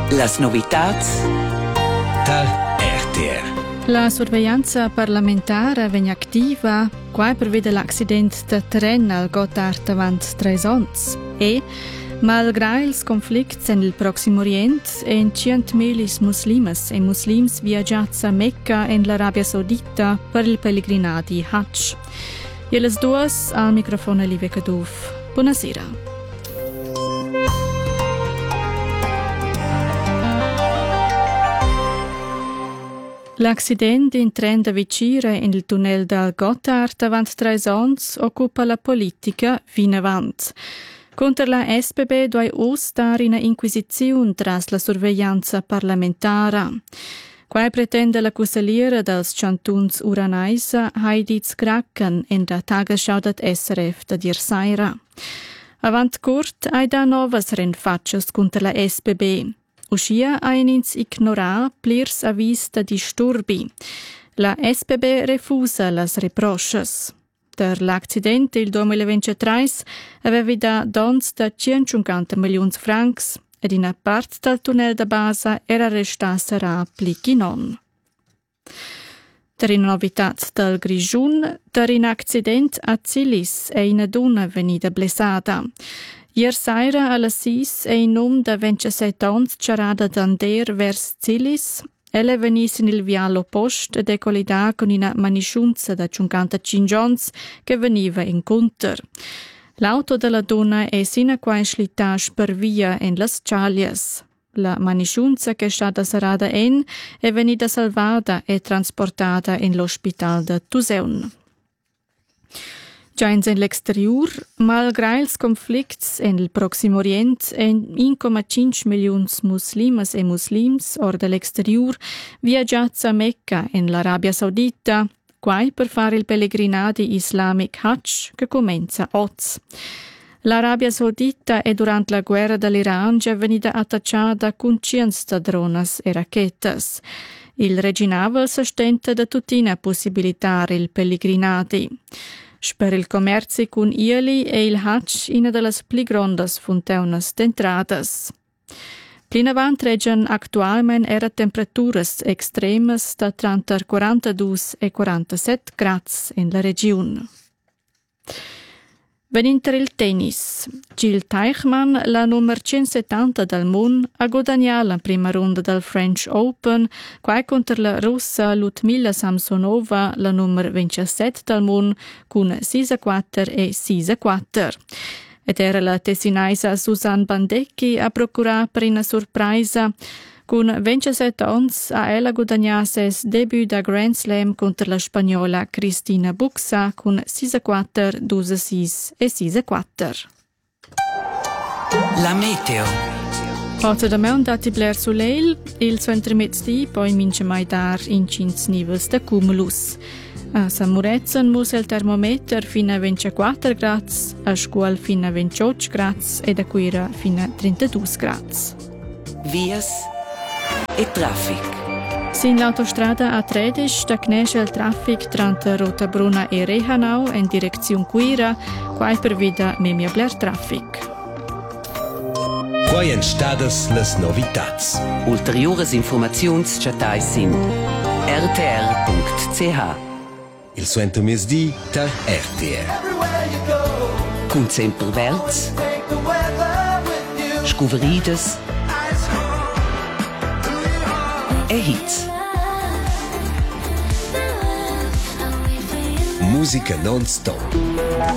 Las novitats da RTR. La sorveglianza parlamentare vegn activa quai prevede l'accident de tren al Gotthard avant 3 ans. E, malgrà ils conflicts en il Proximo Orient, en 100.000 muslimes e muslims viaggiats a Mecca en l'Arabia Saudita per il pellegrinadi Hajj. E les duas al microfono Livia Caduf. Buonasera. L'accident in tren da Vicire in il tunnel del Gotthard avant 3 ans occupa la politica fin avant. Contra la SBB doi ostar in inquisizione tras la sorveglianza parlamentara. Quai pretende la cusaliera dels chantuns Uranaisa Heidi Zkraken in der Tagesschau dat SRF da dir Saira. Avant curt ai da novas renfaccias contra la SBB. Uschia ainins ignorar plirs avis da disturbi. La SBB refusa las reproches. Der l'accident il 2023 aveva da dons da 150 milions francs ed in part del tunnel da basa era resta sarà plichi non. Der in novitat del Grigiun, der in accident a Zilis e in duna venida blessada. Ier saira alla 6 e in num da 27 ans charada d'ander vers Zilis. Ella venis in il viale oppost ed ecolida con una manisciunza da 55 ans che veniva in conter. L'auto della donna è sina qua slitage per via in las Cialias. La manisciunza che è stata sarada è venida salvata e trasportata in l'ospital de Tuseun. Già in l'exterior, malgrà ils conflicts en il Proximo Orient, en 1,5 milions muslimes e muslims or de l'exterior viaggiats a Mecca in l'Arabia Saudita, quai per fare il pellegrinadi islamic Hajj che comenza oggi. L'Arabia Saudita è durante la guerra dell'Iran già venuta attacciata con 100 drones e rachetas. Il reginavel sostenta da tutina possibilità il pellegrinadi. Per il commercio con ieli e il Hajj una delle più grandi fonteunas d'entradas. Plin avant reggen actualment era temperaturas extremas da tra 42 e 47 grads in la regione. Veninter il tennis. Jill Teichmann, la nummer 170 del mondo, ha guadagnato la prima ronda del French Open, quai contro la russa Ludmila Samsonova, la nummer 27 del mondo, con 6-4 e 6-4. Ed era la tessinaisa Susanne Bandecchi a procurare per una sorpresa. Con 27 ans ha ella guadagnato il debut da Grand Slam contro la spagnola Cristina Buxa con 6-4, 2-6 e 6-4. La meteo. Oggi da me un dati bler soleil, il centro mezzdi poi mince mai dar in 5 nivels da cumulus. A San Murezzan mus il termometer fino a 24 gradi, a scuola fino a 28 gradi e da Quira fino a 32 gradi. Vias e traffic. Sin l'autostrada A13 da cnesce il traffic tra Rotabruna e Rehanau in direzione Quira, quai per vida memia bler traffic. Quai entstadas las novitats. Ulteriores informaziuns chatai sin rtr.ch. Il suento mesdi da RTR. Cun sempre verts, scuveridas e hits. Musica non-stop.